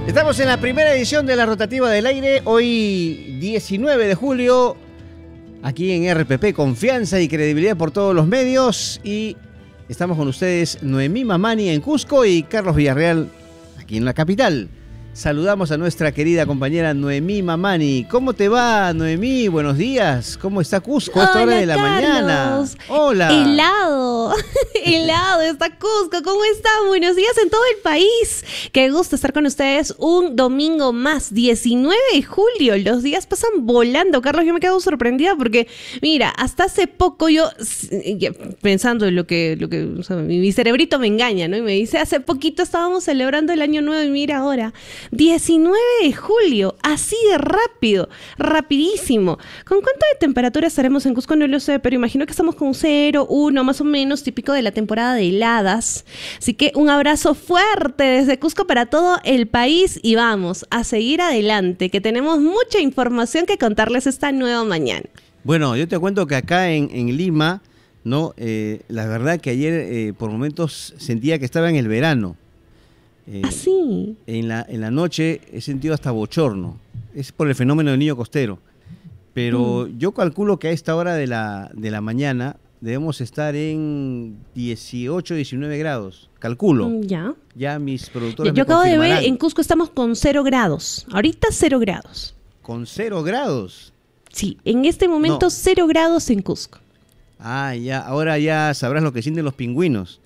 Estamos en la primera edición de la Rotativa del Aire, hoy 19 de julio, aquí en RPP, confianza y credibilidad por todos los medios, y estamos con ustedes Noemí Mamani en Cusco y Carlos Villarreal aquí en la capital. Saludamos a nuestra querida compañera Noemí Mamani. ¿Cómo te va, Noemí? Buenos días. ¿Cómo está Cusco a esta hora de la mañana? Hola. Helado está Cusco. ¿Cómo están? Buenos días en todo el país. Qué gusto estar con ustedes un domingo más, 19 de julio. Los días pasan volando. Carlos, yo me quedo sorprendida porque, mira, hasta hace poco yo, pensando en lo que o sea, mi cerebrito me engaña, ¿no? Y me dice, hace poquito estábamos celebrando el año nuevo y mira ahora, 19 de julio, así de rápido, rapidísimo. ¿Con cuánto de temperatura estaremos en Cusco? No lo sé, pero imagino que estamos con 0, 1, más o menos, típico de la temporada de heladas. Así que un abrazo fuerte desde Cusco para todo el país y vamos a seguir adelante, que tenemos mucha información que contarles esta nueva mañana. Bueno, yo te cuento que acá en Lima, ¿no? La verdad que ayer por momentos sentía que estaba en el verano. ¿Así? En la noche he sentido hasta bochorno. Es por el fenómeno del niño costero. Pero yo calculo que a esta hora de la mañana debemos estar en 18, 19 grados. Calculo. Ya mis productores yo acabo de ver, en Cusco estamos con 0 grados. Ahorita 0 grados. ¿Con 0 grados? Sí, en este momento 0 grados en Cusco. Ah, ya. Ahora ya sabrás lo que sienten los pingüinos.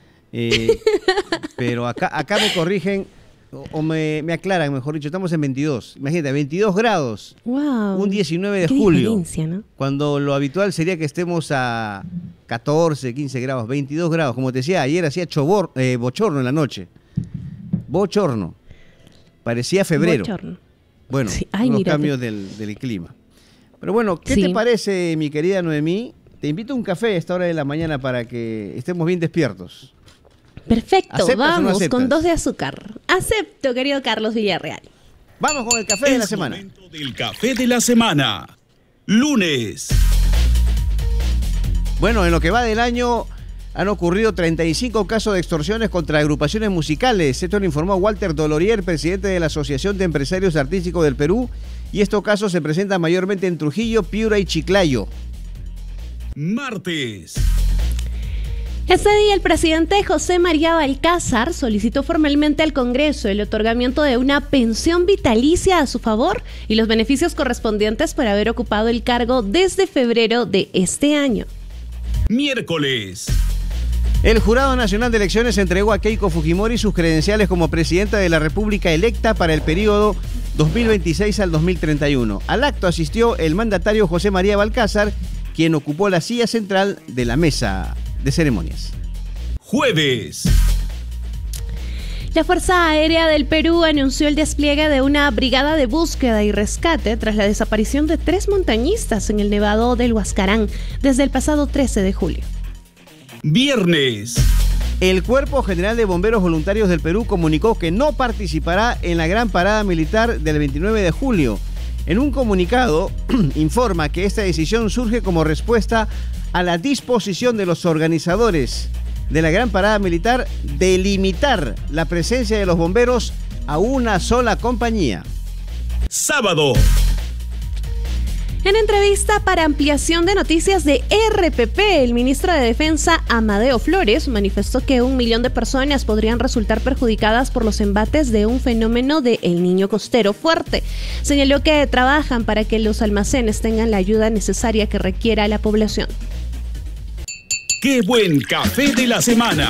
Pero acá me corrigen o me aclaran, mejor dicho, estamos en 22. Imagínate, 22 grados. Wow. Un 19 de julio. ¿No? Cuando lo habitual sería que estemos a 14, 15 grados, 22 grados. Como te decía, ayer hacía bochorno en la noche. Bochorno. Parecía febrero. Bochorno. Bueno, sí. Los cambios del clima. Pero bueno, ¿qué te parece, mi querida Noemí? Te invito a un café a esta hora de la mañana para que estemos bien despiertos. Perfecto, vamos con 2 de azúcar. Acepto, querido Carlos Villarreal. Vamos con el café de la semana. Momento del café de la semana. Lunes. Bueno, en lo que va del año han ocurrido 35 casos de extorsiones contra agrupaciones musicales. Esto lo informó Walter Dolorier, presidente de la Asociación de Empresarios Artísticos del Perú. Y estos casos se presentan mayormente en Trujillo, Piura y Chiclayo. Martes. Ese día el presidente José María Balcázar solicitó formalmente al Congreso el otorgamiento de una pensión vitalicia a su favor y los beneficios correspondientes por haber ocupado el cargo desde febrero de este año. Miércoles. El Jurado Nacional de Elecciones entregó a Keiko Fujimori sus credenciales como presidenta de la República electa para el periodo 2026 al 2031. Al acto asistió el mandatario José María Balcázar, quien ocupó la silla central de la mesa de ceremonias. Jueves. La Fuerza Aérea del Perú anunció el despliegue de una brigada de búsqueda y rescate tras la desaparición de 3 montañistas en el Nevado del Huascarán desde el pasado 13 de julio. Viernes. El Cuerpo General de Bomberos Voluntarios del Perú comunicó que no participará en la gran parada militar del 29 de julio. En un comunicado, informa que esta decisión surge como respuesta a la disposición de los organizadores de la gran parada militar de limitar la presencia de los bomberos a una sola compañía. Sábado. En entrevista para ampliación de noticias de RPP, el ministro de Defensa, Amadeo Flores, manifestó que 1 millón de personas podrían resultar perjudicadas por los embates de un fenómeno de El Niño Costero fuerte. Señaló que trabajan para que los almacenes tengan la ayuda necesaria que requiera la población. ¡Qué buen café de la semana!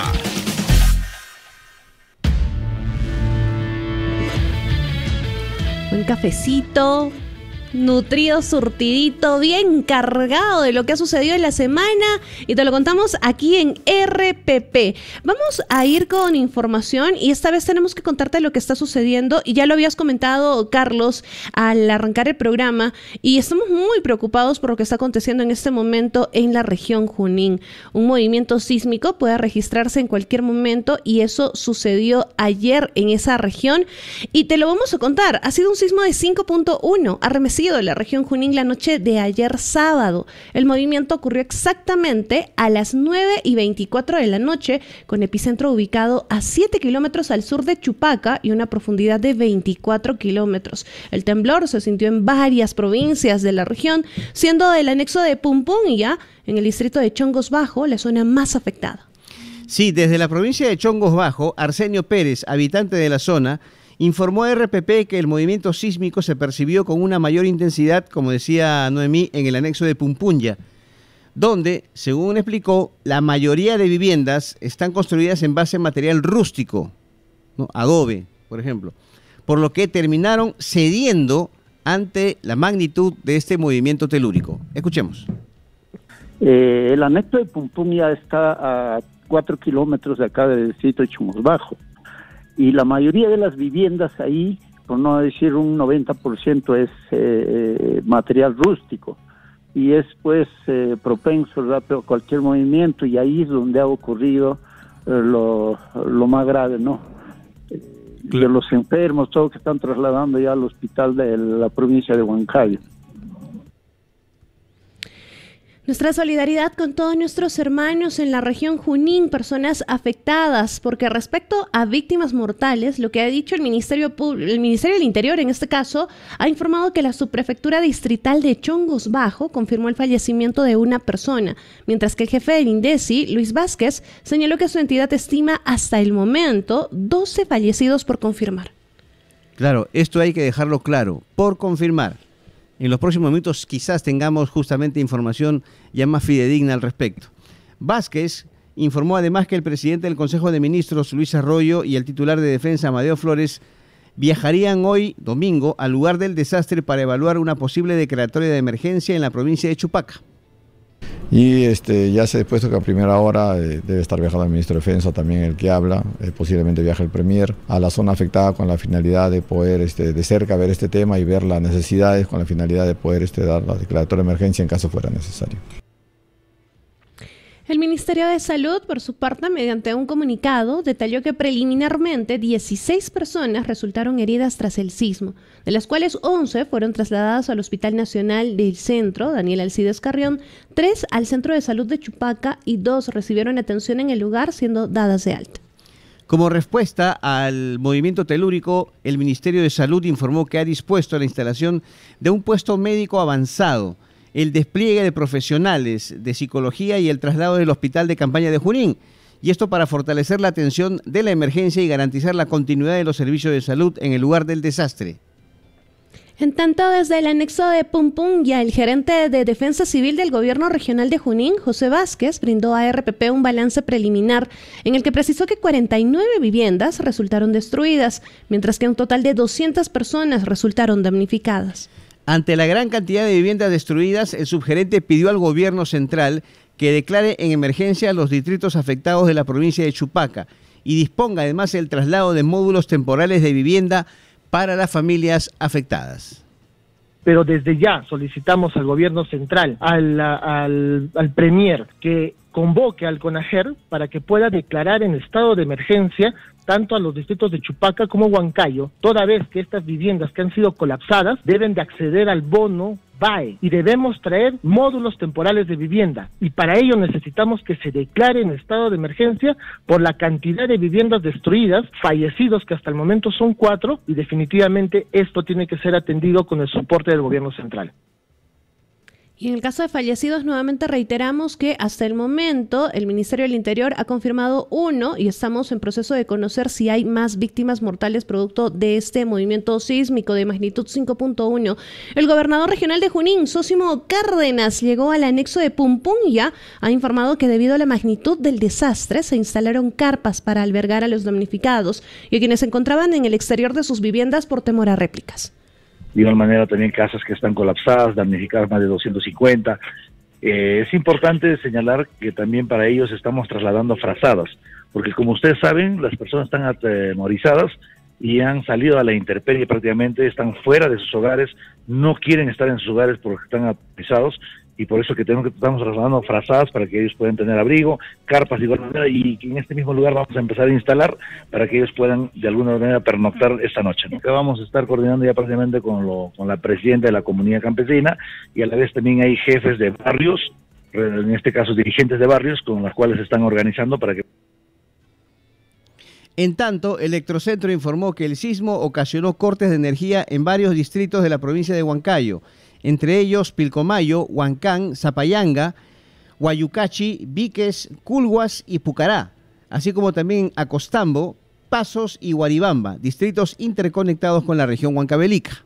Un cafecito, nutrido, surtidito, bien cargado de lo que ha sucedido en la semana y te lo contamos aquí en RPP. Vamos a ir con información y esta vez tenemos que contarte lo que está sucediendo y ya lo habías comentado, Carlos, al arrancar el programa y estamos muy preocupados por lo que está aconteciendo en este momento en la región Junín. Un movimiento sísmico puede registrarse en cualquier momento y eso sucedió ayer en esa región y te lo vamos a contar. Ha sido un sismo de 5.1 arremetido fallecido en la región Junín la noche de ayer sábado. El movimiento ocurrió exactamente a las 9:24 de la noche, con epicentro ubicado a 7 kilómetros al sur de Chupaca y una profundidad de 24 kilómetros. El temblor se sintió en varias provincias de la región, siendo el anexo de Pumpunya, en el distrito de Chongos Bajo, la zona más afectada. Sí, desde la provincia de Chongos Bajo, Arsenio Pérez, habitante de la zona, informó a RPP que el movimiento sísmico se percibió con una mayor intensidad, como decía Noemí, en el anexo de Pumpunya, donde, según explicó, la mayoría de viviendas están construidas en base a material rústico, ¿no? Adobe, por ejemplo, por lo que terminaron cediendo ante la magnitud de este movimiento telúrico. Escuchemos. El anexo de Pumpunya está a 4 kilómetros de acá del distrito de Chongos Bajo. Y la mayoría de las viviendas ahí, por no decir un 90%, es material rústico y es pues propenso, ¿verdad?, a cualquier movimiento, y ahí es donde ha ocurrido lo más grave, ¿no? De los enfermos, todos que están trasladando ya al hospital de la provincia de Huancayo. Nuestra solidaridad con todos nuestros hermanos en la región Junín, personas afectadas, porque respecto a víctimas mortales, lo que ha dicho el Ministerio del Interior, en este caso, ha informado que la subprefectura distrital de Chongos Bajo confirmó el fallecimiento de una persona, mientras que el jefe del INDECI, Luis Vázquez, señaló que su entidad estima hasta el momento 12 fallecidos por confirmar. Claro, esto hay que dejarlo claro, por confirmar. En los próximos minutos quizás tengamos justamente información ya más fidedigna al respecto. Vázquez informó además que el presidente del Consejo de Ministros, Luis Arroyo, y el titular de Defensa, Amadeo Flores, viajarían hoy, domingo, al lugar del desastre para evaluar una posible declaratoria de emergencia en la provincia de Chupaca. Y ya se ha dispuesto que a primera hora debe estar viajando el ministro de Defensa, también el que habla, posiblemente viaje el Premier a la zona afectada con la finalidad de poder de cerca ver este tema y ver las necesidades, con la finalidad de poder dar la declaratoria de emergencia en caso fuera necesario. El Ministerio de Salud, por su parte, mediante un comunicado, detalló que preliminarmente 16 personas resultaron heridas tras el sismo, de las cuales 11 fueron trasladadas al Hospital Nacional del Centro, Daniel Alcides Carrión, 3 al Centro de Salud de Chupaca y 2 recibieron atención en el lugar, siendo dadas de alta. Como respuesta al movimiento telúrico, el Ministerio de Salud informó que ha dispuesto la instalación de un puesto médico avanzado, el despliegue de profesionales de psicología y el traslado del hospital de campaña de Junín. Y esto para fortalecer la atención de la emergencia y garantizar la continuidad de los servicios de salud en el lugar del desastre. En tanto, desde el anexo de Pumpunya, el gerente de Defensa Civil del Gobierno Regional de Junín, José Vázquez, brindó a RPP un balance preliminar en el que precisó que 49 viviendas resultaron destruidas, mientras que un total de 200 personas resultaron damnificadas. Ante la gran cantidad de viviendas destruidas, el subgerente pidió al gobierno central que declare en emergencia los distritos afectados de la provincia de Chupaca y disponga además el traslado de módulos temporales de vivienda para las familias afectadas. Pero desde ya solicitamos al gobierno central, al Premier, que convoque al CONAGER para que pueda declarar en estado de emergencia tanto a los distritos de Chupaca como Huancayo, toda vez que estas viviendas que han sido colapsadas deben de acceder al bono BAE y debemos traer módulos temporales de vivienda, y para ello necesitamos que se declare en estado de emergencia por la cantidad de viviendas destruidas, fallecidos que hasta el momento son 4, y definitivamente esto tiene que ser atendido con el soporte del gobierno central. Y en el caso de fallecidos, nuevamente reiteramos que hasta el momento el Ministerio del Interior ha confirmado 1 y estamos en proceso de conocer si hay más víctimas mortales producto de este movimiento sísmico de magnitud 5.1. El gobernador regional de Junín, Zósimo Cárdenas, llegó al anexo de Pumpunya, ha informado que debido a la magnitud del desastre se instalaron carpas para albergar a los damnificados y a quienes se encontraban en el exterior de sus viviendas por temor a réplicas. De igual manera también casas que están colapsadas, damnificadas más de 250. Es importante señalar que también para ellos estamos trasladando frazadas, porque como ustedes saben, las personas están atemorizadas y han salido a la intemperie prácticamente, están fuera de sus hogares, no quieren estar en sus hogares porque están apisados, y por eso que estamos trasladando frazadas para que ellos puedan tener abrigo, carpas de igual manera, y en este mismo lugar vamos a empezar a instalar para que ellos puedan de alguna manera pernoctar esta noche, ¿no? Que vamos a estar coordinando ya prácticamente con la presidenta de la comunidad campesina, y a la vez también hay jefes de barrios, en este caso dirigentes de barrios, con los cuales se están organizando para que... En tanto, Electrocentro informó que el sismo ocasionó cortes de energía en varios distritos de la provincia de Huancayo, entre ellos Pilcomayo, Huancán, Zapayanga, Huayucachi, Víquez, Culhuas y Pucará, así como también Acostambo, Pasos y Guaribamba, distritos interconectados con la región huancavelica.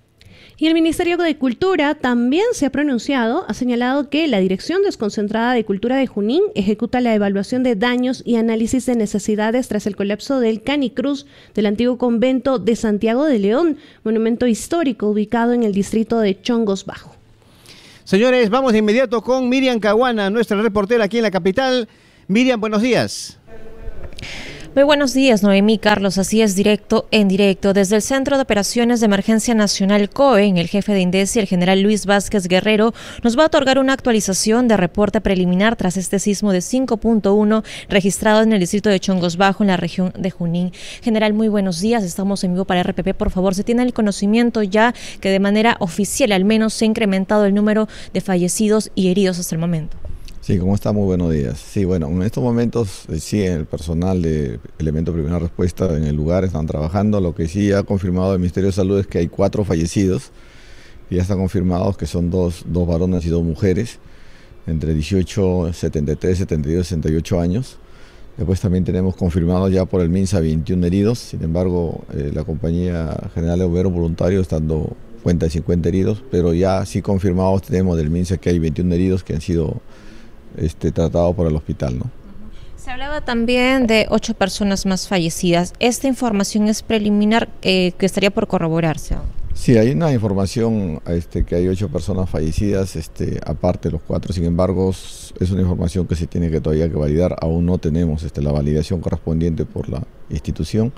Y el Ministerio de Cultura también se ha pronunciado, ha señalado que la Dirección Desconcentrada de Cultura de Junín ejecuta la evaluación de daños y análisis de necesidades tras el colapso del Canicruz del antiguo convento de Santiago de León, monumento histórico ubicado en el distrito de Chongos Bajo. Señores, vamos de inmediato con Miriam Caguana, nuestra reportera aquí en la capital. Miriam, buenos días. Muy buenos días, Noemí, Carlos. Así es, directo en directo. Desde el Centro de Operaciones de Emergencia Nacional COE, el jefe de INDECI, el general Luis Vázquez Guerrero, nos va a otorgar una actualización de reporte preliminar tras este sismo de 5.1 registrado en el distrito de Chongos Bajo, en la región de Junín. General, muy buenos días. Estamos en vivo para RPP. Por favor, se tiene el conocimiento ya que de manera oficial al menos se ha incrementado el número de fallecidos y heridos hasta el momento. Sí, ¿cómo está? Muy buenos días. Sí, bueno, en estos momentos sí, el personal de Elemento de Primera Respuesta en el lugar están trabajando. Lo que sí ha confirmado el Ministerio de Salud es que hay 4 fallecidos, y ya están confirmados que son dos varones y 2 mujeres, entre 18, 73, 72, 68 años. Después también tenemos confirmados ya por el MINSA 21 heridos. Sin embargo, la Compañía General de Bomberos Voluntarios está dando cuenta de 50 heridos, pero ya sí confirmados tenemos del MINSA que hay 21 heridos que han sido tratado por el hospital, ¿no? Se hablaba también de 8 personas más fallecidas. ¿Esta información es preliminar que estaría por corroborarse? Sí, hay una información que hay 8 personas fallecidas, aparte de los 4. Sin embargo, es una información que se tiene que todavía que validar. Aún no tenemos la validación correspondiente por la institución.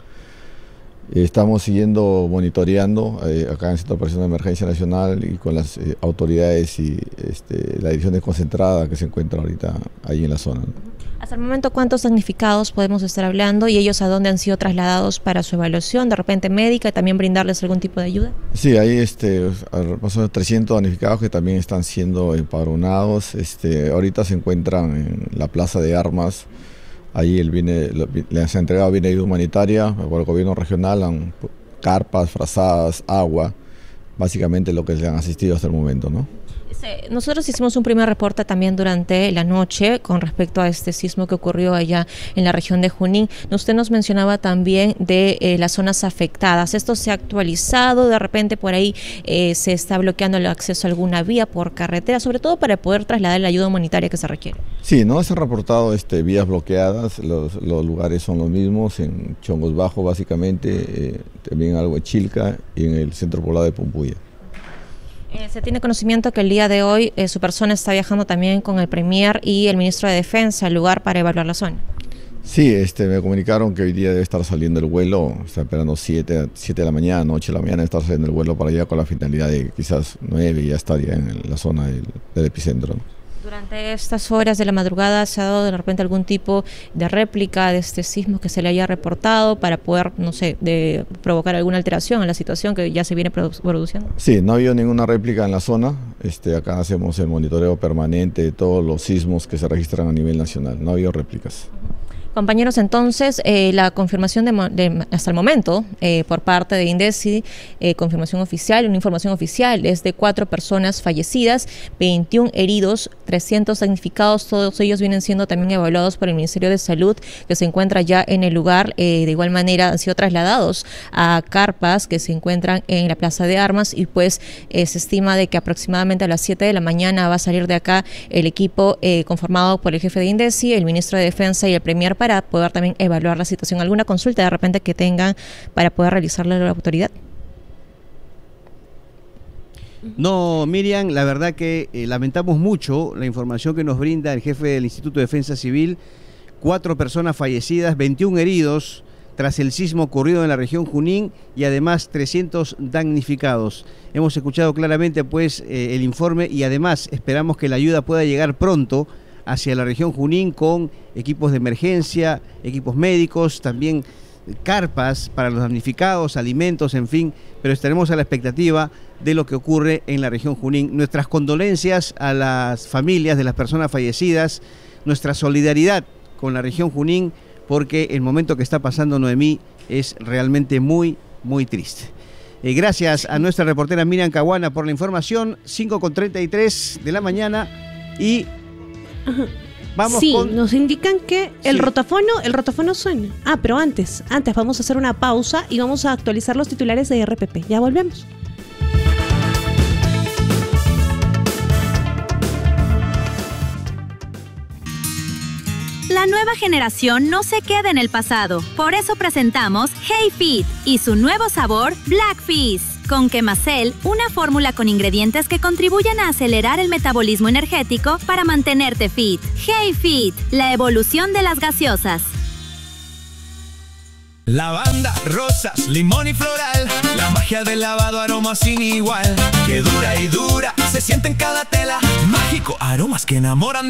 Estamos siguiendo, monitoreando acá en el Centro de Operaciones de Emergencia Nacional y con las autoridades y la Dirección Desconcentrada que se encuentra ahorita ahí en la zona, ¿no? Hasta el momento, ¿cuántos damnificados podemos estar hablando y ellos a dónde han sido trasladados para su evaluación, de repente médica, y también brindarles algún tipo de ayuda? Sí, hay son 300 damnificados que también están siendo empadronados. Ahorita se encuentran en la Plaza de Armas. Ahí les ha entregado bien ayuda humanitaria por el gobierno regional, carpas, frazadas, agua, básicamente lo que les han asistido hasta el momento, ¿no? Nosotros hicimos un primer reporte también durante la noche con respecto a este sismo que ocurrió allá en la región de Junín. Usted nos mencionaba también de las zonas afectadas. ¿Esto se ha actualizado? De repente por ahí se está bloqueando el acceso a alguna vía por carretera, sobre todo para poder trasladar la ayuda humanitaria que se requiere. Sí, no se han reportado vías bloqueadas. Los lugares son los mismos, en Chongos Bajo básicamente, también algo en Chilca y en el centro poblado de Pumpuya. Se tiene conocimiento que el día de hoy su persona está viajando también con el Premier y el Ministro de Defensa al lugar para evaluar la zona. Sí, me comunicaron que hoy día debe estar saliendo el vuelo, está esperando 7 de la mañana, 8 de la mañana, estar saliendo el vuelo para allá con la finalidad de quizás 9 ya estaría en la zona del epicentro, ¿no? Durante estas horas de la madrugada, ¿se ha dado de repente algún tipo de réplica de este sismo que se le haya reportado para poder, no sé, de provocar alguna alteración en la situación que ya se viene produciendo? Sí, no ha habido ninguna réplica en la zona. Acá hacemos el monitoreo permanente de todos los sismos que se registran a nivel nacional. No ha habido réplicas. Compañeros, entonces, la confirmación hasta el momento por parte de INDECI, confirmación oficial, una información oficial, es de 4 personas fallecidas, 21 heridos, 300 damnificados, todos ellos vienen siendo también evaluados por el Ministerio de Salud, que se encuentra ya en el lugar. De igual manera han sido trasladados a carpas que se encuentran en la Plaza de Armas y pues se estima de que aproximadamente a las 7 de la mañana va a salir de acá el equipo conformado por el jefe de INDECI, el Ministro de Defensa y el Premier para poder también evaluar la situación. ¿Alguna consulta de repente que tengan para poder realizarle a la autoridad? No, Miriam, la verdad que lamentamos mucho la información que nos brinda el jefe del Instituto de Defensa Civil. 4 personas fallecidas, 21 heridos, tras el sismo ocurrido en la región Junín y además 300 damnificados. Hemos escuchado claramente pues el informe y además esperamos que la ayuda pueda llegar pronto hacia la región Junín con equipos de emergencia, equipos médicos, también carpas para los damnificados, alimentos, en fin, pero estaremos a la expectativa de lo que ocurre en la región Junín. Nuestras condolencias a las familias de las personas fallecidas, nuestra solidaridad con la región Junín, porque el momento que está pasando Noemí es realmente muy, muy triste. Gracias a nuestra reportera Miriam Caguana por la información, 5:33 de la mañana y vamos sí, con... nos indican que el rotafono suena. Ah, pero antes vamos a hacer una pausa y vamos a actualizar los titulares de RPP. Ya volvemos. La nueva generación no se queda en el pasado. Por eso presentamos Hey Fit y su nuevo sabor Black Fizz. Con Quemacel, una fórmula con ingredientes que contribuyen a acelerar el metabolismo energético para mantenerte fit. Hey Fit, la evolución de las gaseosas. Lavanda, rosas, limón y floral. La magia del lavado, aroma sin igual. Que dura y dura, se siente en cada tela. Mágico, aromas que enamoran.